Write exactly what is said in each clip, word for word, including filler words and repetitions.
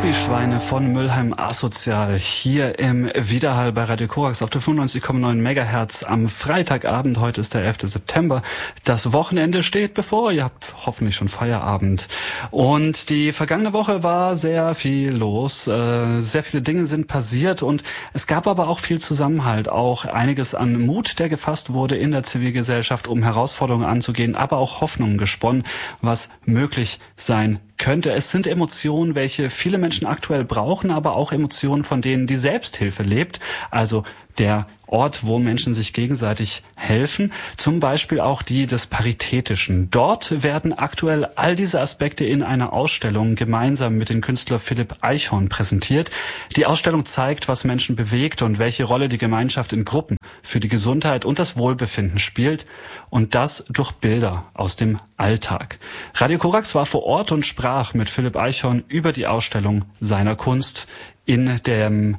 Hobbyschweine von Mülheim Asozial hier im Widerhall bei Radio Korax auf der fünfundneunzig Komma neun Megahertz am Freitagabend. Heute ist der elfter September. Das Wochenende steht bevor. Ihr habt hoffentlich schon Feierabend. Und die vergangene Woche war sehr viel los. Äh, sehr viele Dinge sind passiert und es gab aber auch viel Zusammenhalt. Auch einiges an Mut, der gefasst wurde in der Zivilgesellschaft, um Herausforderungen anzugehen, aber auch Hoffnungen gesponnen, was möglich sein könnte. Es sind Emotionen, welche viele Menschen aktuell brauchen, aber auch Emotionen, von denen die Selbsthilfe lebt. Also der Ort, wo Menschen sich gegenseitig helfen. Zum Beispiel auch die des Paritätischen. Dort werden aktuell all diese Aspekte in einer Ausstellung gemeinsam mit dem Künstler Philipp Eichhorn präsentiert. Die Ausstellung zeigt, was Menschen bewegt und welche Rolle die Gemeinschaft in Gruppen für die Gesundheit und das Wohlbefinden spielt. Und das durch Bilder aus dem Alltag. Radio Korax war vor Ort und sprach mit Philipp Eichhorn über die Ausstellung seiner Kunst in dem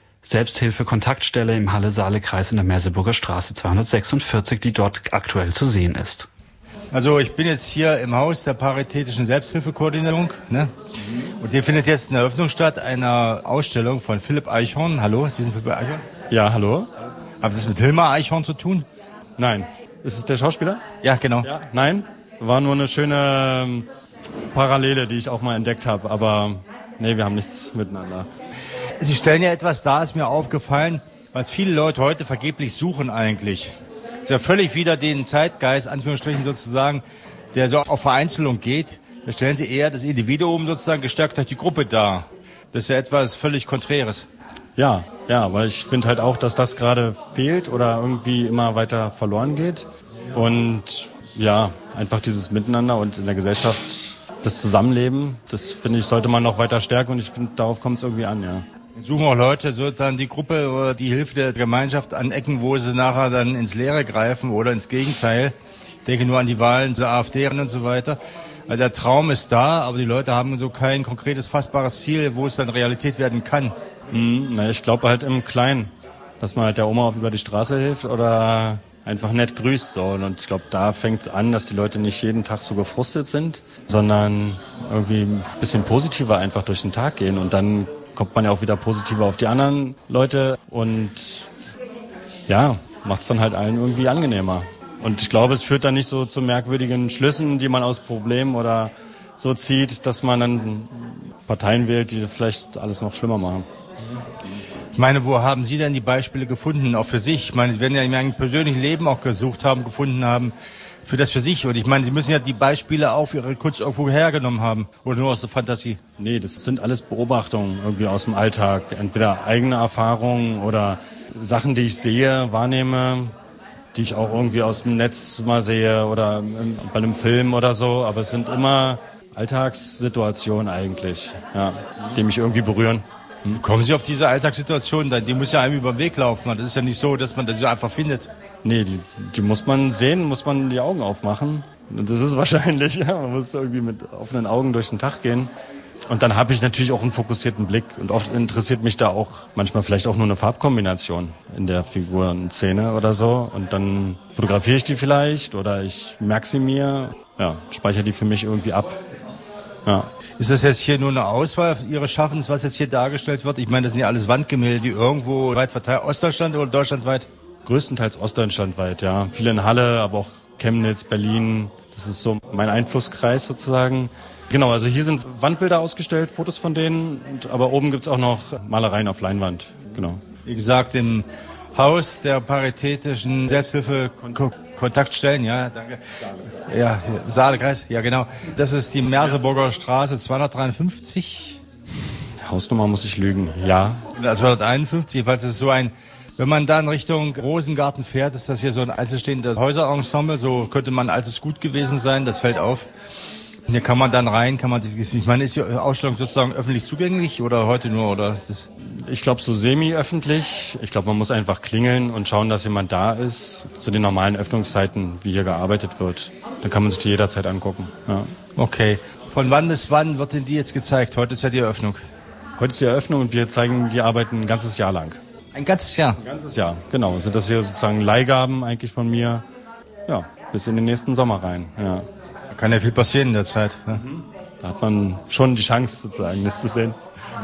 Selbsthilfe-Kontaktstelle im Halle-Saale-Kreis in der Merseburger Straße zweihundertsechsundvierzig, die dort aktuell zu sehen ist. Also ich bin jetzt hier im Haus der Paritätischen Selbsthilfekoordinierung, ne? Und hier findet jetzt eine Eröffnung statt einer Ausstellung von Philipp Eichhorn. Hallo, Sie sind Philipp Eichhorn? Ja, hallo. Haben Sie das mit Hilmar Eichhorn zu tun? Nein. Ist es der Schauspieler? Ja, genau. Ja, nein, war nur eine schöne ähm, Parallele, die ich auch mal entdeckt habe. Aber nee, wir haben nichts miteinander. Sie stellen ja etwas dar, ist mir aufgefallen, was viele Leute heute vergeblich suchen eigentlich. Das ist ja völlig wieder den Zeitgeist, Anführungsstrichen sozusagen, der so auf Vereinzelung geht. Da stellen Sie eher das Individuum sozusagen gestärkt durch die Gruppe dar. Das ist ja etwas völlig Konträres. Ja, ja, weil ich finde halt auch, dass das gerade fehlt oder irgendwie immer weiter verloren geht. Und ja, einfach dieses Miteinander und in der Gesellschaft das Zusammenleben, das finde ich, sollte man noch weiter stärken und ich finde, darauf kommt es irgendwie an, ja. Suchen auch Leute, so dann die Gruppe oder die Hilfe der Gemeinschaft an Ecken, wo sie nachher dann ins Leere greifen oder ins Gegenteil. Ich denke nur an die Wahlen zur AfD und so weiter. Also der Traum ist da, aber die Leute haben so kein konkretes, fassbares Ziel, wo es dann Realität werden kann. Mhm, na, ich glaube halt im Kleinen, dass man halt der Oma auf über die Straße hilft oder einfach nett grüßt. So. Und ich glaube, da fängt es an, dass die Leute nicht jeden Tag so gefrustet sind, sondern irgendwie ein bisschen positiver einfach durch den Tag gehen und dann kommt man ja auch wieder positiver auf die anderen Leute und ja, macht es dann halt allen irgendwie angenehmer. Und ich glaube, es führt dann nicht so zu merkwürdigen Schlüssen, die man aus Problemen oder so zieht, dass man dann Parteien wählt, die vielleicht alles noch schlimmer machen. Ich meine, wo haben Sie denn die Beispiele gefunden, auch für sich? Ich meine, Sie werden ja in Ihrem persönlichen Leben auch gesucht haben, gefunden haben, für das für sich. Und ich meine, Sie müssen ja die Beispiele auch für Ihre Kunst irgendwo hergenommen haben. Oder nur aus der Fantasie? Nee, das sind alles Beobachtungen irgendwie aus dem Alltag. Entweder eigene Erfahrungen oder Sachen, die ich sehe, wahrnehme, die ich auch irgendwie aus dem Netz mal sehe oder bei einem Film oder so. Aber es sind immer Alltagssituationen eigentlich, ja, die mich irgendwie berühren. Hm. Kommen Sie auf diese Alltagssituation? Die muss ja einem über den Weg laufen. Das ist ja nicht so, dass man das so einfach findet. Nee, die, die muss man sehen, muss man die Augen aufmachen. Und das ist wahrscheinlich, ja, man muss irgendwie mit offenen Augen durch den Tag gehen. Und dann habe ich natürlich auch einen fokussierten Blick. Und oft interessiert mich da auch manchmal vielleicht auch nur eine Farbkombination in der Figurenszene oder so. Und dann fotografiere ich die vielleicht oder ich merke sie mir, ja, speichere die für mich irgendwie ab. Ja. Ist das jetzt hier nur eine Auswahl Ihres Schaffens, was jetzt hier dargestellt wird? Ich meine, das sind ja alles Wandgemälde, die irgendwo weit verteilt, Ostdeutschland oder deutschlandweit? Größtenteils ostdeutschlandweit, ja. Viele in Halle, aber auch Chemnitz, Berlin. Das ist so mein Einflusskreis sozusagen. Genau, also hier sind Wandbilder ausgestellt, Fotos von denen. Aber oben gibt's auch noch Malereien auf Leinwand. Genau. Wie gesagt, im Haus der Paritätischen Selbsthilfe-Kontaktstellen, ja, danke. Ja, Saale-Kreis, ja genau. Das ist die Merseburger Straße zweihundertdreiundfünfzig. Hausnummer muss ich lügen, ja. zweihunderteinundfünfzig, jedenfalls ist es so ein... Wenn man dann Richtung Rosengarten fährt, ist das hier so ein einzelstehendes Häuserensemble. So könnte man ein altes Gut gewesen sein, das fällt auf. Hier kann man dann rein, kann man sich, ich meine, ist die Ausstellung sozusagen öffentlich zugänglich oder heute nur, oder? Das? Ich glaube so semi-öffentlich. Ich glaube, man muss einfach klingeln und schauen, dass jemand da ist, zu den normalen Öffnungszeiten, wie hier gearbeitet wird. Dann kann man sich die jederzeit angucken, ja. Okay. Von wann bis wann wird denn die jetzt gezeigt? Heute ist ja die Eröffnung. Heute ist die Eröffnung und wir zeigen die Arbeiten ein ganzes Jahr lang. Ein ganzes Jahr? Ein ganzes Jahr, genau. Sind das hier sozusagen Leihgaben eigentlich von mir, ja, bis in den nächsten Sommer rein, ja. Da kann ja viel passieren in der Zeit, ne? Mhm. Da hat man schon die Chance sozusagen, das zu sehen.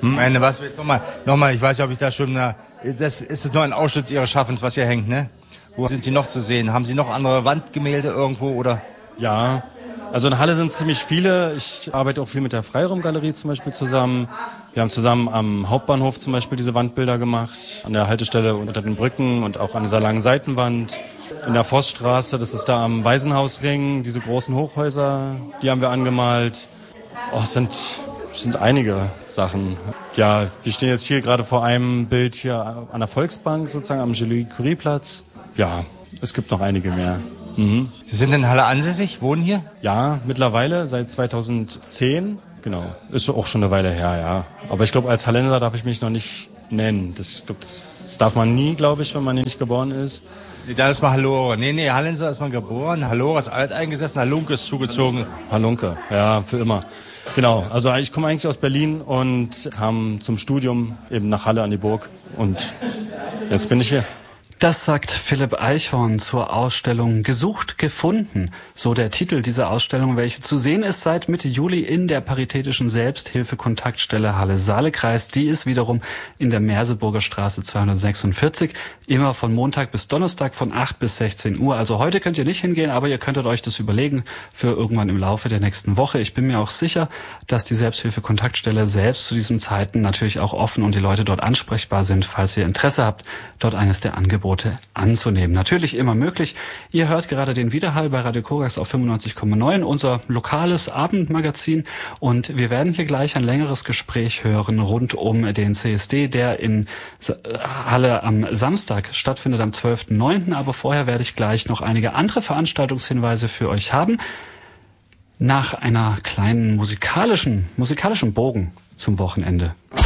Hm? Ich meine, was jetzt nochmal, nochmal, ich weiß nicht, ob ich da schon, na, das ist nur ein Ausschnitt Ihres Schaffens, was hier hängt, ne? Wo sind Sie noch zu sehen? Haben Sie noch andere Wandgemälde irgendwo, oder? Ja, also in Halle sind es ziemlich viele. Ich arbeite auch viel mit der Freiraumgalerie zum Beispiel zusammen. Wir haben zusammen am Hauptbahnhof zum Beispiel diese Wandbilder gemacht, an der Haltestelle unter den Brücken und auch an dieser langen Seitenwand. In der Vossstraße, das ist da am Waisenhausring, diese großen Hochhäuser, die haben wir angemalt. Oh, es sind, es sind einige Sachen. Ja, wir stehen jetzt hier gerade vor einem Bild hier an der Volksbank, sozusagen am Julie-Curie-Platz. Ja, es gibt noch einige mehr. Mhm. Sie sind in Halle ansässig, wohnen hier? Ja, mittlerweile seit zweitausendzehn. Genau, ist auch schon eine Weile her, ja. Aber ich glaube, als Hallenser darf ich mich noch nicht nennen. Das, ich glaub, das, das darf man nie, glaube ich, wenn man hier nicht geboren ist. Nee, da ist man Hallorer. Nee, nee, Hallenser ist man geboren, Hallorer ist alteingesessen, Halunke ist zugezogen. Halunke, ja, für immer. Genau, also ich komme eigentlich aus Berlin und kam zum Studium eben nach Halle an die Burg und jetzt bin ich hier. Das sagt Philipp Eichhorn zur Ausstellung Gesucht, gefunden. So der Titel dieser Ausstellung, welche zu sehen ist seit Mitte Juli in der paritätischen Selbsthilfe-Kontaktstelle Halle-Saale-Kreis. Die ist wiederum in der Merseburger Straße zweihundertsechsundvierzig. Immer von Montag bis Donnerstag von acht bis sechzehn Uhr. Also heute könnt ihr nicht hingehen, aber ihr könntet euch das überlegen für irgendwann im Laufe der nächsten Woche. Ich bin mir auch sicher, dass die Selbsthilfe-Kontaktstelle selbst zu diesen Zeiten natürlich auch offen und die Leute dort ansprechbar sind, falls ihr Interesse habt, dort eines der Angebote anzunehmen. Natürlich immer möglich. Ihr hört gerade den Widerhall bei Radio Korax auf fünfundneunzig Komma neun, unser lokales Abendmagazin. Und wir werden hier gleich ein längeres Gespräch hören rund um den C S D, der in Halle am Samstag stattfindet, am zwölften neunten Aber vorher werde ich gleich noch einige andere Veranstaltungshinweise für euch haben. Nach einer kleinen musikalischen, musikalischen Bogen zum Wochenende.